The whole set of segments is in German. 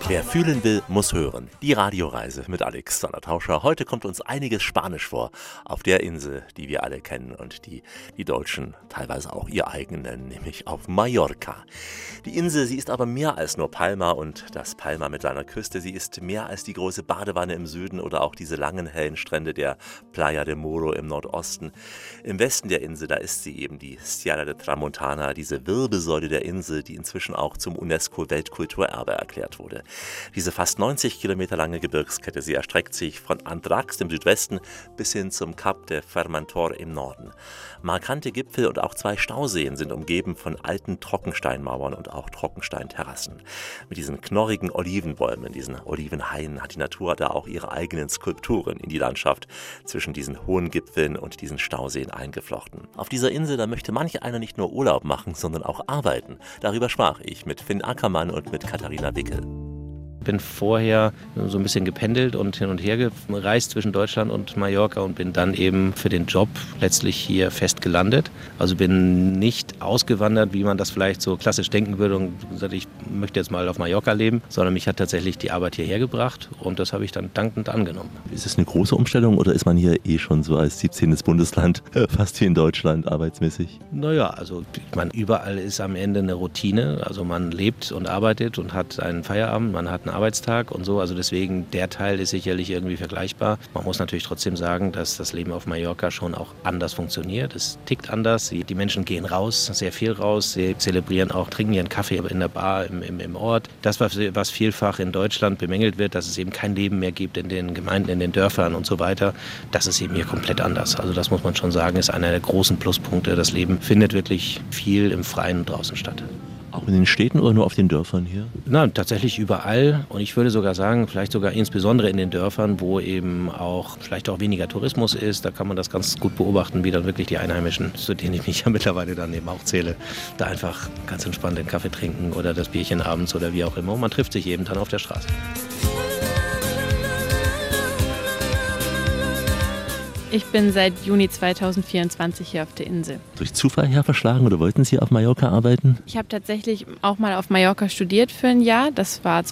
Wer fühlen will, muss hören. Die Radioreise mit Alexander Tauscher. Heute kommt uns einiges Spanisch vor auf der Insel, die wir alle kennen und die Deutschen teilweise auch ihr eigen nennen, nämlich auf Mallorca. Die Insel, sie ist aber mehr als nur Palma und das Palma mit seiner Küste. Sie ist mehr als die große Badewanne im Süden oder auch diese langen, hellen Strände der Playa de Moro im Nordosten. Im Westen der Insel, da ist sie eben die Sierra de Tramontana, diese Wirbelsäule der Insel, die inzwischen auch zum UNESCO-Weltkulturerbe erklärt wurde. Diese fast 90 Kilometer lange Gebirgskette, sie erstreckt sich von Andrax im Südwesten bis hin zum Cap de Fermantor im Norden. Markante Gipfel und auch 2 Stauseen sind umgeben von alten Trockensteinmauern und auch Trockensteinterrassen. Mit diesen knorrigen Olivenbäumen, diesen Olivenhainen hat die Natur da auch ihre eigenen Skulpturen in die Landschaft zwischen diesen hohen Gipfeln und diesen Stauseen eingeflochten. Auf dieser Insel, da möchte manch einer nicht nur Urlaub machen, sondern auch arbeiten. Darüber sprach ich mit Finn Ackermann und mit Katharina Wickel. Ich bin vorher so ein bisschen gependelt und hin und her gereist zwischen Deutschland und Mallorca und bin dann eben für den Job letztlich hier fest gelandet. Also bin nicht ausgewandert, wie man das vielleicht so klassisch denken würde und gesagt, ich möchte jetzt mal auf Mallorca leben, sondern mich hat tatsächlich die Arbeit hierher gebracht und das habe ich dann dankend angenommen. Ist es eine große Umstellung oder ist man hier schon so als 17. Bundesland fast wie in Deutschland arbeitsmäßig? Naja, also ich meine, überall ist am Ende eine Routine. Also man lebt und arbeitet und hat einen Feierabend, man hat einen Arbeitstag und so. Also deswegen, der Teil ist sicherlich irgendwie vergleichbar. Man muss natürlich trotzdem sagen, dass das Leben auf Mallorca schon auch anders funktioniert. Es tickt anders. Die Menschen gehen raus, sehr viel raus. Sie zelebrieren auch, trinken ihren Kaffee in der Bar im Ort. Das, was vielfach in Deutschland bemängelt wird, dass es eben kein Leben mehr gibt in den Gemeinden, in den Dörfern und so weiter, das ist eben hier komplett anders. Also das muss man schon sagen, ist einer der großen Pluspunkte. Das Leben findet wirklich viel im Freien und draußen statt. Auch in den Städten oder nur auf den Dörfern hier? Nein, tatsächlich überall. Und ich würde sogar sagen, vielleicht sogar insbesondere in den Dörfern, wo eben auch vielleicht auch weniger Tourismus ist. Da kann man das ganz gut beobachten, wie dann wirklich die Einheimischen, zu denen ich mich ja mittlerweile dann eben auch zähle, da einfach ganz entspannt den Kaffee trinken oder das Bierchen abends oder wie auch immer. Und man trifft sich eben dann auf der Straße. Ich bin seit Juni 2024 hier auf der Insel. Durch Zufall her verschlagen oder wollten Sie auf Mallorca arbeiten? Ich habe tatsächlich auch mal auf Mallorca studiert für ein Jahr. Das war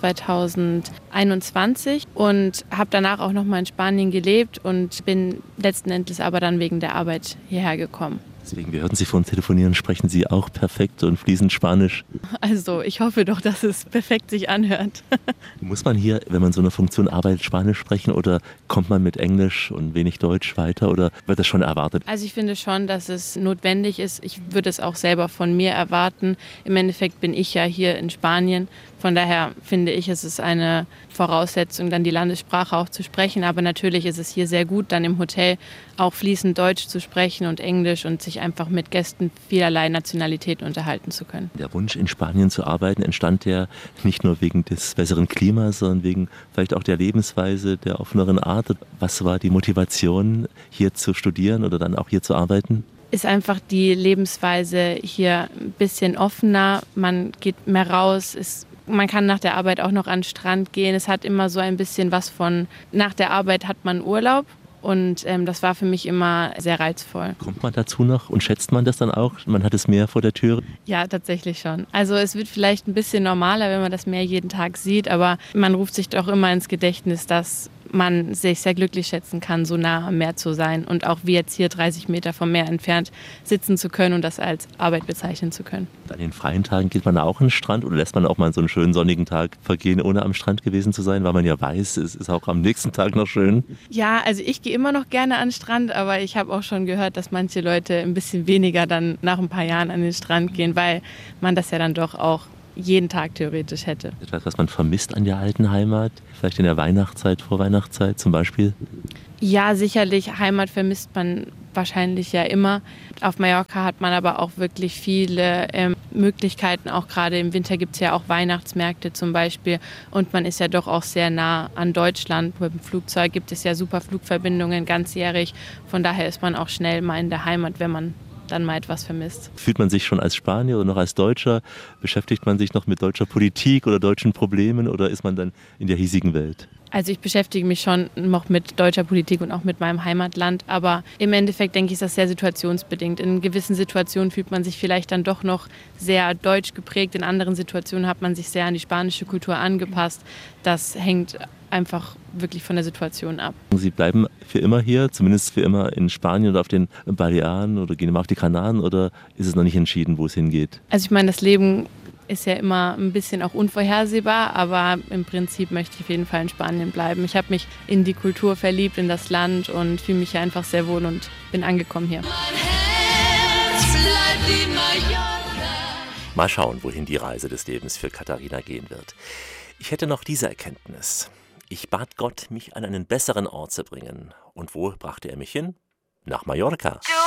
2021 und habe danach auch noch mal in Spanien gelebt und bin letzten Endes aber dann wegen der Arbeit hierher gekommen. Deswegen, wir hörten Sie vorhin telefonieren, sprechen Sie auch perfekt und fließend Spanisch. Also ich hoffe doch, dass es perfekt sich anhört. Muss man hier, wenn man so eine Funktion arbeitet, Spanisch sprechen oder kommt man mit Englisch und wenig Deutsch weiter oder wird das schon erwartet? Also ich finde schon, dass es notwendig ist. Ich würde es auch selber von mir erwarten. Im Endeffekt bin ich ja hier in Spanien. Von daher finde ich, es ist eine Voraussetzung, dann die Landessprache auch zu sprechen. Aber natürlich ist es hier sehr gut, dann im Hotel auch fließend Deutsch zu sprechen und Englisch und sich einfach mit Gästen vielerlei Nationalitäten unterhalten zu können. Der Wunsch, in Spanien zu arbeiten, entstand ja nicht nur wegen des besseren Klimas, sondern wegen vielleicht auch der Lebensweise, der offeneren Art. Was war die Motivation, hier zu studieren oder dann auch hier zu arbeiten? Ist einfach die Lebensweise hier ein bisschen offener. Man geht mehr raus, man kann nach der Arbeit auch noch an den Strand gehen. Es hat immer so ein bisschen was von, nach der Arbeit hat man Urlaub. Und das war für mich immer sehr reizvoll. Kommt man dazu noch und schätzt man das dann auch? Man hat es mehr vor der Tür? Ja, tatsächlich schon. Also es wird vielleicht ein bisschen normaler, wenn man das Meer jeden Tag sieht. Aber man ruft sich doch immer ins Gedächtnis, dass man sich sehr glücklich schätzen kann, so nah am Meer zu sein. Und auch wie jetzt hier 30 Meter vom Meer entfernt sitzen zu können und das als Arbeit bezeichnen zu können. An den freien Tagen geht man auch an den Strand oder lässt man auch mal so einen schönen sonnigen Tag vergehen, ohne am Strand gewesen zu sein, weil man ja weiß, es ist auch am nächsten Tag noch schön? Ja, also ich gehe immer noch gerne an den Strand, aber ich habe auch schon gehört, dass manche Leute ein bisschen weniger dann nach ein paar Jahren an den Strand gehen, weil man das ja dann doch auch jeden Tag theoretisch hätte. Etwas, was man vermisst an der alten Heimat, vielleicht in der Weihnachtszeit, Vorweihnachtszeit zum Beispiel? Ja, sicherlich. Heimat vermisst man wahrscheinlich ja immer. Auf Mallorca hat man aber auch wirklich viele Möglichkeiten. Auch gerade im Winter gibt es ja auch Weihnachtsmärkte zum Beispiel. Und man ist ja doch auch sehr nah an Deutschland. Mit dem Flugzeug gibt es ja super Flugverbindungen ganzjährig. Von daher ist man auch schnell mal in der Heimat, wenn man dann mal etwas vermisst. Fühlt man sich schon als Spanier oder noch als Deutscher? Beschäftigt man sich noch mit deutscher Politik oder deutschen Problemen oder ist man dann in der hiesigen Welt? Also ich beschäftige mich schon noch mit deutscher Politik und auch mit meinem Heimatland, aber im Endeffekt denke ich, ist das sehr situationsbedingt. In gewissen Situationen fühlt man sich vielleicht dann doch noch sehr deutsch geprägt, in anderen Situationen hat man sich sehr an die spanische Kultur angepasst. Das hängt einfach wirklich von der Situation ab. Sie bleiben für immer hier, zumindest für immer in Spanien oder auf den Balearen oder gehen immer auf die Kanaren, oder ist es noch nicht entschieden, wo es hingeht? Also ich meine, das Leben ist ja immer ein bisschen auch unvorhersehbar, aber im Prinzip möchte ich auf jeden Fall in Spanien bleiben. Ich habe mich in die Kultur verliebt, in das Land und fühle mich hier einfach sehr wohl und bin angekommen hier. Mal schauen, wohin die Reise des Lebens für Katharina gehen wird. Ich hätte noch diese Erkenntnis. Ich bat Gott, mich an einen besseren Ort zu bringen. Und wo brachte er mich hin? Nach Mallorca.